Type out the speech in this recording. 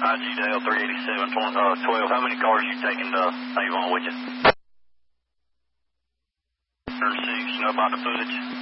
IGDale 387, 12. How many cars you taking to Avon with you? 36, you know about the footage?